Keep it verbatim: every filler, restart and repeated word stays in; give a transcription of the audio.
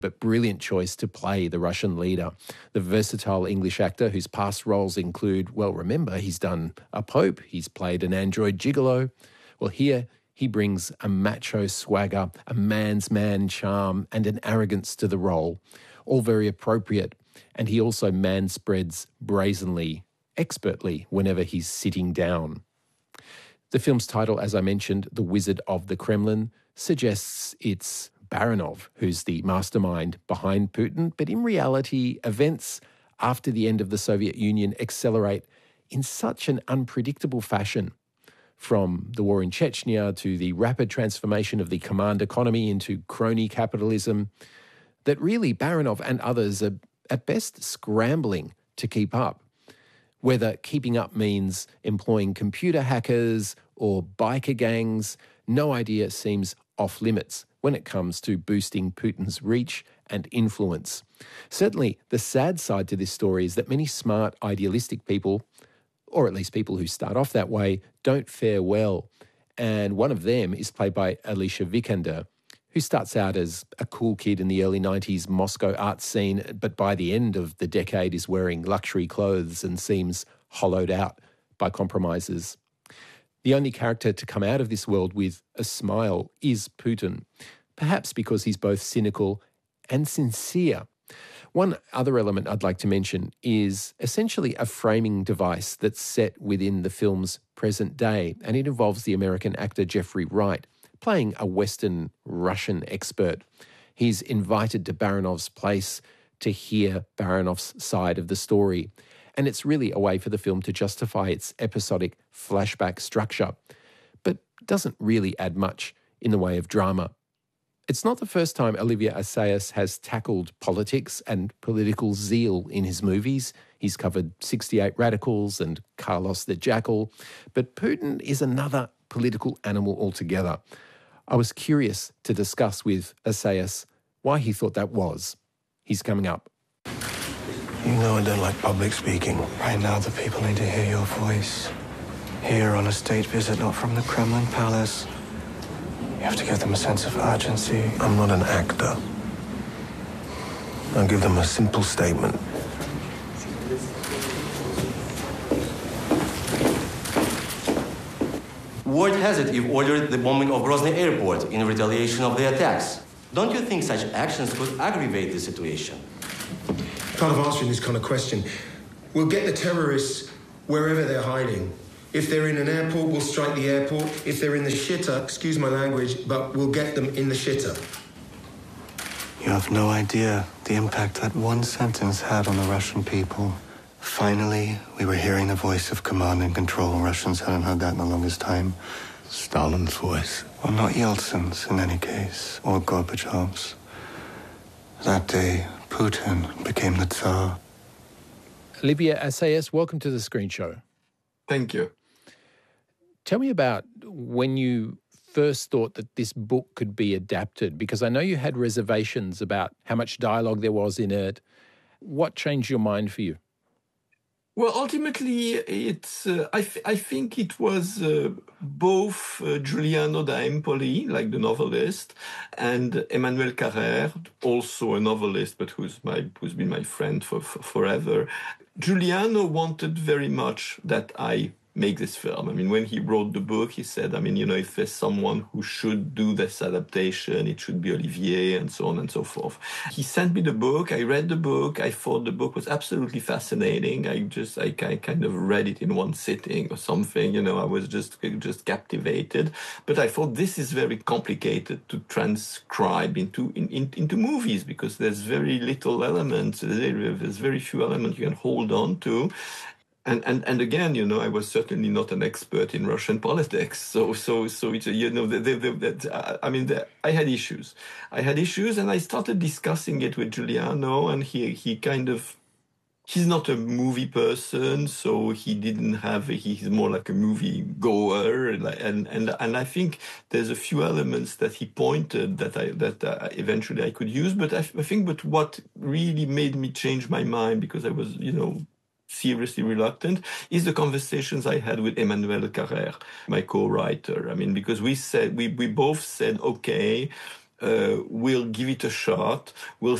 but brilliant choice to play the Russian leader. The versatile English actor whose past roles include, well, remember, he's done a pope, he's played an android gigolo. Well, here he brings a macho swagger, a man's man charm, and an arrogance to the role, all very appropriate. And he also manspreads brazenly, expertly, whenever he's sitting down. The film's title, as I mentioned, The Wizard of the Kremlin, suggests it's Baranov who's the mastermind behind Putin, but in reality, events after the end of the Soviet Union accelerate in such an unpredictable fashion, from the war in Chechnya to the rapid transformation of the command economy into crony capitalism, that really Baranov and others are at best scrambling to keep up. Whether keeping up means employing computer hackers or biker gangs, no idea seems off limits when it comes to boosting Putin's reach and influence. Certainly, the sad side to this story is that many smart, idealistic people, or at least people who start off that way, don't fare well. And one of them is played by Alicia Vikander, who starts out as a cool kid in the early nineties Moscow art scene, but by the end of the decade is wearing luxury clothes and seems hollowed out by compromises. The only character to come out of this world with a smile is Putin, perhaps because he's both cynical and sincere. One other element I'd like to mention is essentially a framing device that's set within the film's present day, and it involves the American actor Jeffrey Wright playing a Western Russian expert. He's invited to Baranov's place to hear Baranov's side of the story. And it's really a way for the film to justify its episodic flashback structure, but doesn't really add much in the way of drama. It's not the first time Olivier Assayas has tackled politics and political zeal in his movies. He's covered sixty-eight Radicals and Carlos the Jackal, but Putin is another political animal altogether. I was curious to discuss with Assayas why he thought that was. He's coming up. You know I don't like public speaking. Right now, the people need to hear your voice. Here on a state visit, not from the Kremlin Palace. You have to give them a sense of urgency. I'm not an actor. I'll give them a simple statement. Word has it you've ordered the bombing of Grozny Airport in retaliation of the attacks. Don't you think such actions could aggravate the situation? Part of answering this kind of question, we'll get the terrorists wherever they're hiding. If they're in an airport, we'll strike the airport. If they're in the shitter, excuse my language, but we'll get them in the shitter. You have no idea the impact that one sentence had on the Russian people. Finally, we were hearing the voice of command and control. Russians hadn't heard that in the longest time. Stalin's voice. Well, not Yeltsin's in any case, or Gorbachev's. That day, Putin became the Tsar. Olivier Assayas, welcome to the Screen Show. Thank you. Tell me about when you first thought that this book could be adapted, because I know you had reservations about how much dialogue there was in it. What changed your mind for you? Well, ultimately, it's. Uh, I, th- I think it was uh, both uh, Giuliano da Empoli, like the novelist, and Emmanuel Carrère, also a novelist, but who's my who's been my friend for, for forever. Giuliano wanted very much that I make this film. I mean, when he wrote the book, he said, I mean, you know, if there's someone who should do this adaptation, it should be Olivier, and so on and so forth. He sent me the book. I read the book. I thought the book was absolutely fascinating. I just, I, I kind of read it in one sitting or something. You know, I was just, just captivated. But I thought this is very complicated to transcribe into, in, in, into movies, because there's very little elements. There's very few elements you can hold on to. And, and and again, you know, I was certainly not an expert in Russian politics. So so so it's you know, the, the, the, the, I mean, the, I had issues. I had issues, and I started discussing it with Giuliano, and he he kind of, he's not a movie person, so he didn't have. He's more like a movie goer, and and and, and I think there's a few elements that he pointed that I that uh, eventually I could use. But I, I think, but what really made me change my mind, because I was, you know, seriously reluctant, is the conversations I had with Emmanuel Carrère, my co-writer. I mean, because we said, we, we both said, okay, uh, we'll give it a shot. We'll